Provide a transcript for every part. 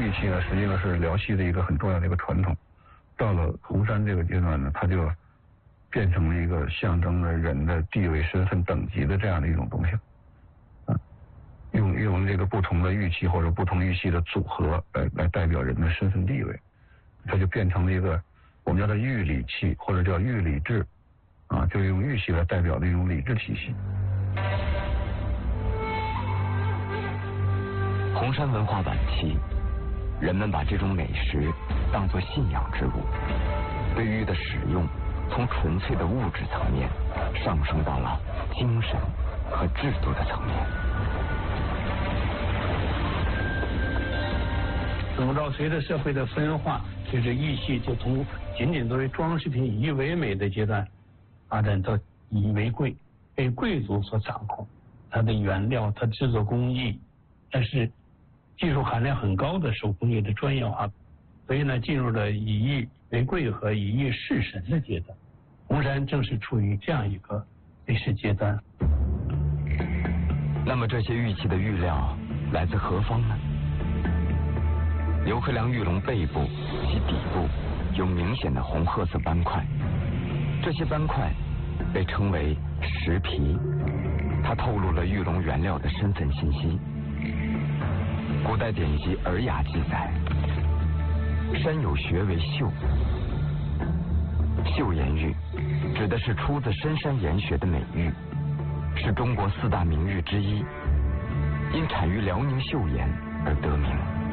玉器呢，实际上是辽西的一个很重要的一个传统。到了红山这个阶段呢，它就变成了一个象征着人的地位、身份、等级的这样的一种东西。用这个不同的玉器或者不同玉器的组合来代表人的身份地位，它就变成了一个我们叫它玉礼器或者叫玉礼制，就用玉器来代表的一种礼制体系。 红山文化晚期，人们把这种美食当作信仰之物，对玉的使用从纯粹的物质层面上升到了精神和制度的层面。 怎么着？随着社会的分化，随着玉器就从仅仅作为装饰品、以玉为美的阶段，发展到以玉为贵，被贵族所掌控。它的原料、它制作工艺，但是技术含量很高的手工业的专业化，所以呢，进入了以玉为贵和以玉事神的阶段。红山正是处于这样一个历史阶段。 那么这些玉器的玉料来自何方呢？牛河梁玉龙背部及底部有明显的红褐色斑块，这些斑块被称为石皮，它透露了玉龙原料的身份信息。古代典籍《尔雅》记载，山有穴为岫，岫岩玉指的是出自深山岩穴的美玉，是中国4大名玉之一，因产于辽宁岫岩而得名。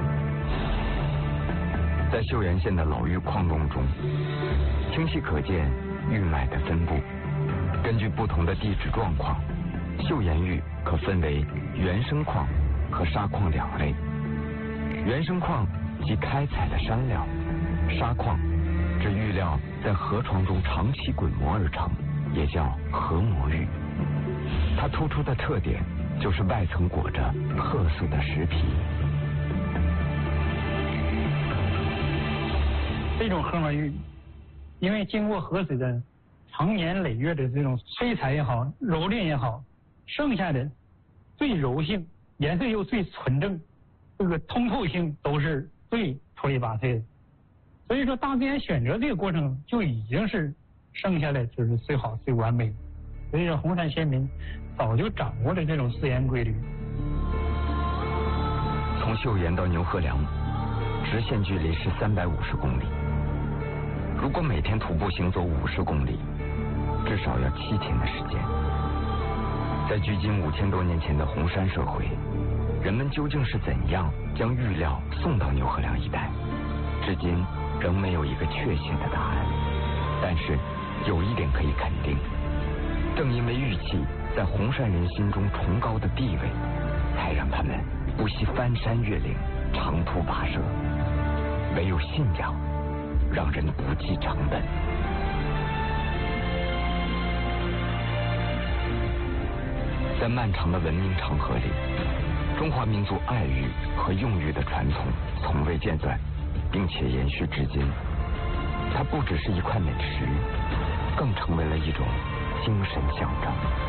在岫岩县的老玉矿洞中，清晰可见玉脉的分布。根据不同的地质状况，岫岩玉可分为原生矿和砂矿2类。原生矿即开采的山料，砂矿指玉料在河床中长期滚磨而成，也叫河磨玉。它突出的特点就是外层裹着褐色的石皮。 这种河磨玉，因为经过河水的长年累月的这种摧残也好、蹂躏也好，剩下的最柔性、颜色又最纯正，这个通透性都是最出类拔萃的。所以说，大自然选择这个过程就已经是剩下来就是最好、最完美的。所以说，红山先民早就掌握了这种自然规律。 从岫岩到牛河梁，直线距离是350公里。如果每天徒步行走50公里，至少要7天的时间。在距今5000多年前的红山社会，人们究竟是怎样将玉料送到牛河梁一带，至今仍没有一个确切的答案。但是有一点可以肯定，正因为玉器在红山人心中崇高的地位，才让他们不惜翻山越岭、长途跋涉。唯有信仰让人不计成本。在漫长的文明长河里，中华民族爱玉和用玉的传统从未间断，并且延续至今。它不只是一块美食，更成为了一种精神象征。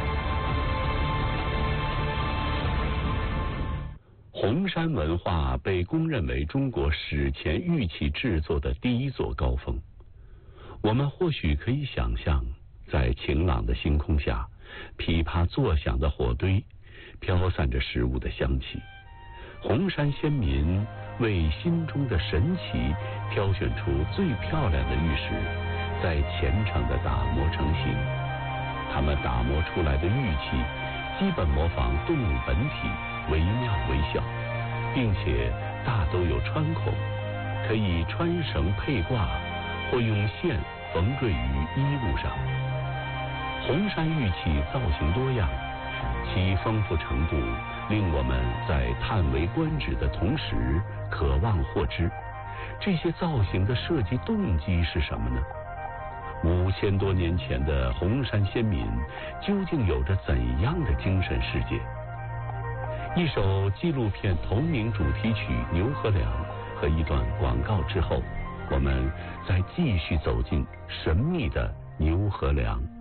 红山文化被公认为中国史前玉器制作的第一座高峰。我们或许可以想象，在晴朗的星空下，噼啪作响的火堆，飘散着食物的香气。红山先民为心中的神奇挑选出最漂亮的玉石，再虔诚地打磨成型。他们打磨出来的玉器基本模仿动物本体，惟妙惟肖，并且大都有穿孔，可以穿绳佩挂，或用线缝缀于衣物上。红山玉器造型多样，其丰富程度令我们在叹为观止的同时渴望获知，这些造型的设计动机是什么呢？5000多年前的红山先民究竟有着怎样的精神世界？一首纪录片同名主题曲《牛河梁》和一段广告之后，我们再继续走进神秘的牛河梁。